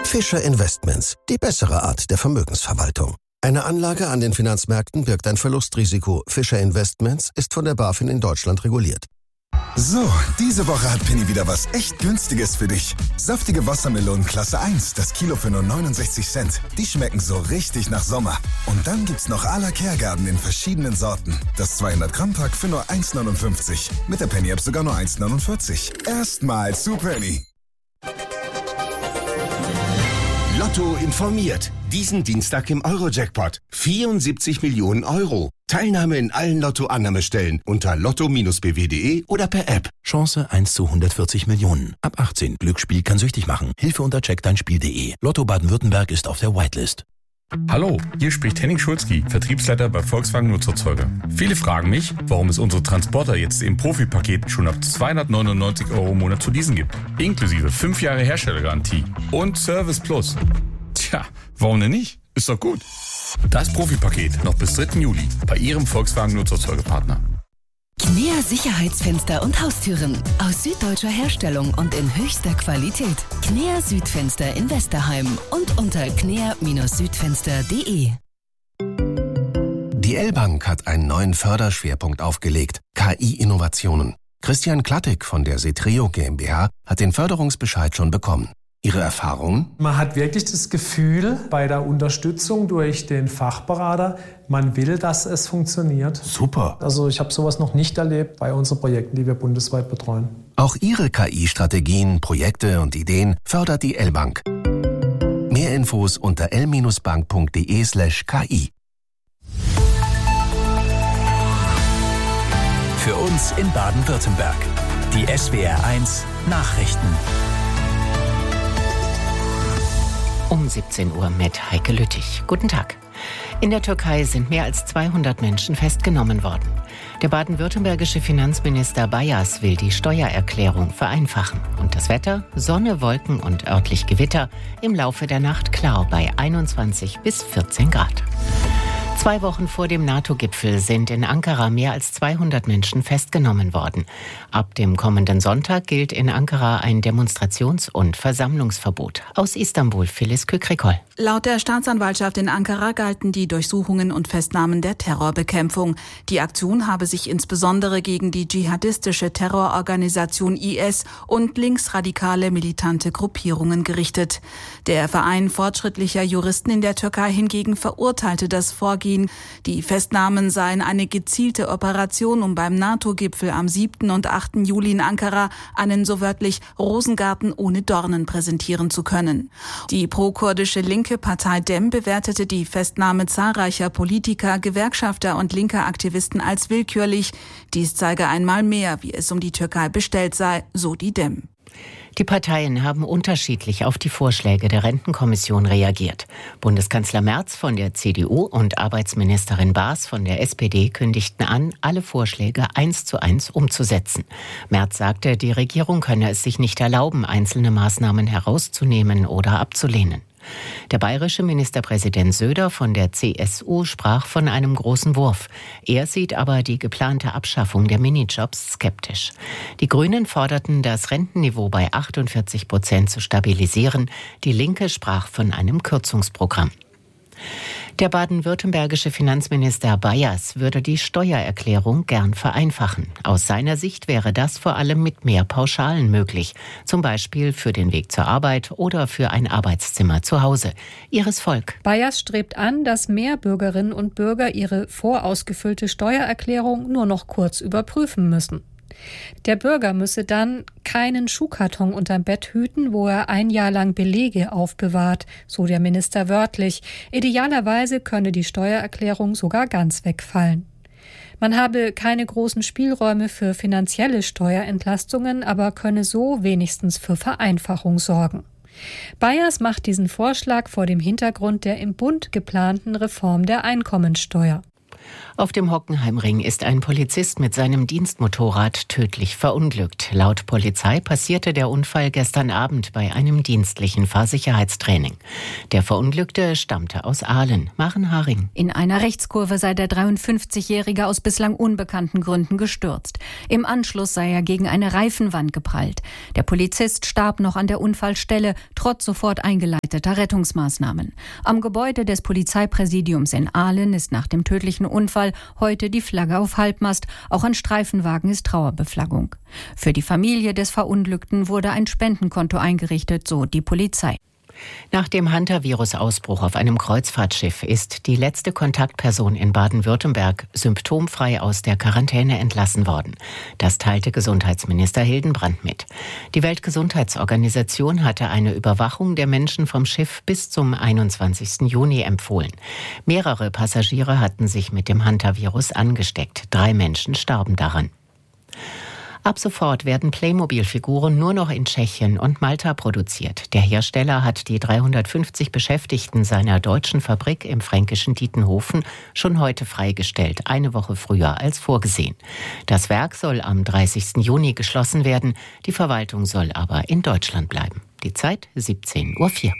Fischer Investments, die bessere Art der Vermögensverwaltung. Eine Anlage an den Finanzmärkten birgt ein Verlustrisiko. Fischer Investments ist von der BaFin in Deutschland reguliert. So, diese Woche hat Penny wieder was echt Günstiges für dich. Saftige Wassermelonen Klasse 1, das Kilo für nur 69 Cent. Die schmecken so richtig nach Sommer. Und dann gibt's noch à la Kergarten in verschiedenen Sorten. Das 200 Gramm Pack für nur 1,59. Mit der Penny App sogar nur 1,49. Erstmal zu Penny. Lotto informiert. Diesen Dienstag im Euro-Jackpot. 74 Millionen Euro. Teilnahme in allen Lotto-Annahmestellen unter lotto-bw.de oder per App. Chance 1 zu 140 Millionen. Ab 18. Glücksspiel kann süchtig machen. Hilfe unter checkdeinspiel.de. Lotto Baden-Württemberg ist auf der Whitelist. Hallo, hier spricht Henning Schulzki, Vertriebsleiter bei Volkswagen Nutzerzeuger. Viele fragen mich, warum es unsere Transporter jetzt im Profipaket schon ab 299 € im Monat zu leasen gibt. Inklusive 5 Jahre Herstellergarantie und Service Plus. Tja, warum denn nicht? Ist doch gut. Das Profipaket noch bis 3. Juli bei Ihrem Volkswagen Nutzerzeugerpartner. Knea Sicherheitsfenster und Haustüren aus süddeutscher Herstellung und in höchster Qualität. Knea Südfenster in Westerheim und unter knea-südfenster.de. Die L-Bank hat einen neuen Förderschwerpunkt aufgelegt: KI-Innovationen. Christian Klattig von der Setreo GmbH hat den Förderungsbescheid schon bekommen. Ihre Erfahrungen? Man hat wirklich das Gefühl bei der Unterstützung durch den Fachberater, man will, dass es funktioniert. Super. Also ich habe sowas noch nicht erlebt bei unseren Projekten, die wir bundesweit betreuen. Auch Ihre KI-Strategien, Projekte und Ideen fördert die L-Bank. Mehr Infos unter l-bank.de/ki. Für uns in Baden-Württemberg. Die SWR1 Nachrichten. Um 17 Uhr mit Heike Lüttich. Guten Tag. In der Türkei sind mehr als 200 Menschen festgenommen worden. Der baden-württembergische Finanzminister Bayas will die Steuererklärung vereinfachen. Und das Wetter? Sonne, Wolken und örtlich Gewitter. Im Laufe der Nacht klar bei 21 bis 14 Grad. 2 Wochen vor dem NATO-Gipfel sind in Ankara mehr als 200 Menschen festgenommen worden. Ab dem kommenden Sonntag gilt in Ankara ein Demonstrations- und Versammlungsverbot. Aus Istanbul, Phyllis Kükrikol. Laut der Staatsanwaltschaft in Ankara galten die Durchsuchungen und Festnahmen der Terrorbekämpfung. Die Aktion habe sich insbesondere gegen die dschihadistische Terrororganisation IS und linksradikale militante Gruppierungen gerichtet. Der Verein fortschrittlicher Juristen in der Türkei hingegen verurteilte das Vorgehen. Die Festnahmen seien eine gezielte Operation, um beim NATO-Gipfel am 7. und 8. Juli in Ankara einen so wörtlich Rosengarten ohne Dornen präsentieren zu können. Die pro-kurdische linke Partei DEM bewertete die Festnahme zahlreicher Politiker, Gewerkschafter und linker Aktivisten als willkürlich. Dies zeige einmal mehr, wie es um die Türkei bestellt sei, so die DEM. Die Parteien haben unterschiedlich auf die Vorschläge der Rentenkommission reagiert. Bundeskanzler Merz von der CDU und Arbeitsministerin Baas von der SPD kündigten an, alle Vorschläge 1:1 umzusetzen. Merz sagte, die Regierung könne es sich nicht erlauben, einzelne Maßnahmen herauszunehmen oder abzulehnen. Der bayerische Ministerpräsident Söder von der CSU sprach von einem großen Wurf. Er sieht aber die geplante Abschaffung der Minijobs skeptisch. Die Grünen forderten, das Rentenniveau bei 48% zu stabilisieren. Die Linke sprach von einem Kürzungsprogramm. Der baden-württembergische Finanzminister Bayas würde die Steuererklärung gern vereinfachen. Aus seiner Sicht wäre das vor allem mit mehr Pauschalen möglich. Zum Beispiel für den Weg zur Arbeit oder für ein Arbeitszimmer zu Hause. Iris Volk. Bayas strebt an, dass mehr Bürgerinnen und Bürger ihre vorausgefüllte Steuererklärung nur noch kurz überprüfen müssen. Der Bürger müsse dann keinen Schuhkarton unterm Bett hüten, wo er ein Jahr lang Belege aufbewahrt, so der Minister wörtlich. Idealerweise könne die Steuererklärung sogar ganz wegfallen. Man habe keine großen Spielräume für finanzielle Steuerentlastungen, aber könne so wenigstens für Vereinfachung sorgen. Bayers macht diesen Vorschlag vor dem Hintergrund der im Bund geplanten Reform der Einkommensteuer. Auf dem Hockenheimring ist ein Polizist mit seinem Dienstmotorrad tödlich verunglückt. Laut Polizei passierte der Unfall gestern Abend bei einem dienstlichen Fahrsicherheitstraining. Der Verunglückte stammte aus Aalen. Maren Haring. In einer Rechtskurve sei der 53-Jährige aus bislang unbekannten Gründen gestürzt. Im Anschluss sei er gegen eine Reifenwand geprallt. Der Polizist starb noch an der Unfallstelle, trotz sofort eingeleiteter verspäteter Rettungsmaßnahmen. Am Gebäude des Polizeipräsidiums in Aalen ist nach dem tödlichen Unfall heute die Flagge auf Halbmast. Auch an Streifenwagen ist Trauerbeflaggung. Für die Familie des Verunglückten wurde ein Spendenkonto eingerichtet, so die Polizei. Nach dem Hantavirus-Ausbruch auf einem Kreuzfahrtschiff ist die letzte Kontaktperson in Baden-Württemberg symptomfrei aus der Quarantäne entlassen worden. Das teilte Gesundheitsminister Hildenbrand mit. Die Weltgesundheitsorganisation hatte eine Überwachung der Menschen vom Schiff bis zum 21. Juni empfohlen. Mehrere Passagiere hatten sich mit dem Hantavirus angesteckt. 3 Menschen starben daran. Ab sofort werden Playmobil-Figuren nur noch in Tschechien und Malta produziert. Der Hersteller hat die 350 Beschäftigten seiner deutschen Fabrik im fränkischen Dietenhofen schon heute freigestellt, eine Woche früher als vorgesehen. Das Werk soll am 30. Juni geschlossen werden, die Verwaltung soll aber in Deutschland bleiben. Die Zeit 17:04 Uhr.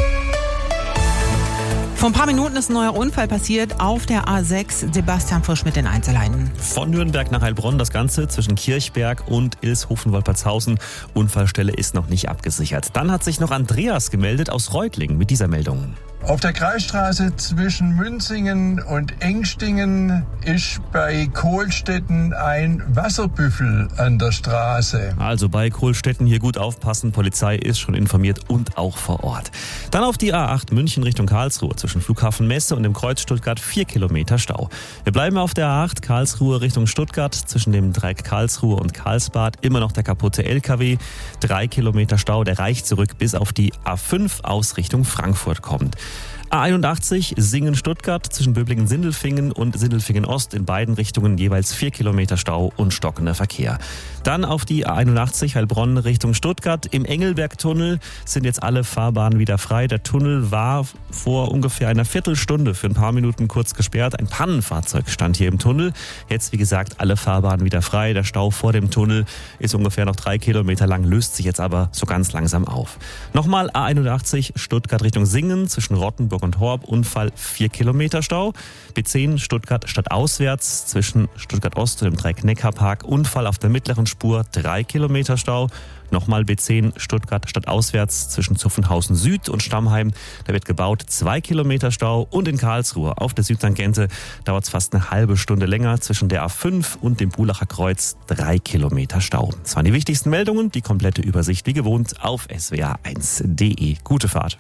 Vor ein paar Minuten ist ein neuer Unfall passiert auf der A6. Sebastian Frisch mit den Einzelheiten. Von Nürnberg nach Heilbronn das Ganze zwischen Kirchberg und Ilshofen-Wolpertshausen. Unfallstelle ist noch nicht abgesichert. Dann hat sich noch Andreas gemeldet aus Reutlingen mit dieser Meldung. Auf der Kreisstraße zwischen Münzingen und Engstingen ist bei Kohlstetten ein Wasserbüffel an der Straße. Also bei Kohlstetten hier gut aufpassen. Polizei ist schon informiert und auch vor Ort. Dann auf die A8 München Richtung Karlsruhe zwischen Flughafen Messe und dem Kreuz Stuttgart 4 Kilometer Stau. Wir bleiben auf der A8 Karlsruhe Richtung Stuttgart zwischen dem Dreieck Karlsruhe und Karlsbad. Immer noch der kaputte LKW. 3 Kilometer Stau, der reicht zurück bis auf die A5 aus Richtung Frankfurt kommt. A81 Singen-Stuttgart zwischen Böblingen-Sindelfingen und Sindelfingen-Ost in beiden Richtungen jeweils 4 Kilometer Stau und stockender Verkehr. Dann auf die A81 Heilbronn Richtung Stuttgart. Im Engelberg-Tunnel sind jetzt alle Fahrbahnen wieder frei. Der Tunnel war vor ungefähr einer Viertelstunde für ein paar Minuten kurz gesperrt. Ein Pannenfahrzeug stand hier im Tunnel. Jetzt, wie gesagt, alle Fahrbahnen wieder frei. Der Stau vor dem Tunnel ist ungefähr noch 3 Kilometer lang, löst sich jetzt aber so ganz langsam auf. Nochmal A81 Stuttgart Richtung Singen zwischen Rottenburg und Horb, Unfall 4 Kilometer Stau. B10 Stuttgart stadtauswärts zwischen Stuttgart Ost und dem Dreieck Neckarpark, Unfall auf der mittleren Spur, 3 Kilometer Stau. Nochmal B10 Stuttgart stadtauswärts zwischen Zuffenhausen Süd und Stammheim. Da wird gebaut, 2 Kilometer Stau. Und in Karlsruhe auf der Südtangente dauert es fast eine halbe Stunde länger zwischen der A5 und dem Bulacher Kreuz, 3 Kilometer Stau. Das waren die wichtigsten Meldungen. Die komplette Übersicht wie gewohnt auf swr1.de. Gute Fahrt.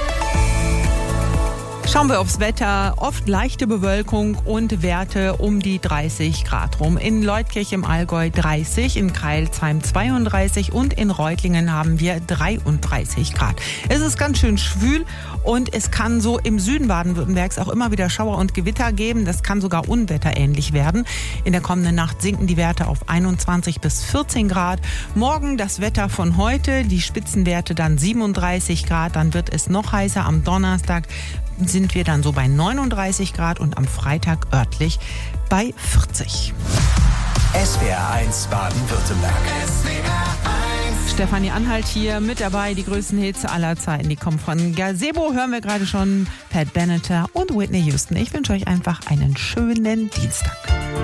Schauen wir aufs Wetter. Oft leichte Bewölkung und Werte um die 30 Grad rum. In Leutkirch im Allgäu 30, in Crailsheim 32 und in Reutlingen haben wir 33 Grad. Es ist ganz schön schwül und es kann so im Süden Baden-Württembergs auch immer wieder Schauer und Gewitter geben. Das kann sogar unwetterähnlich werden. In der kommenden Nacht sinken die Werte auf 21 bis 14 Grad. Morgen das Wetter von heute, die Spitzenwerte dann 37 Grad. Dann wird es noch heißer. Am Donnerstag sind wir dann so bei 39 Grad und am Freitag örtlich bei 40. SWR1 Baden-Württemberg. Stefanie Anhalt hier mit dabei. Die größten Hits aller Zeiten, die kommen von Gazebo. Hören wir gerade schon Pat Benatar und Whitney Houston. Ich wünsche euch einfach einen schönen Dienstag.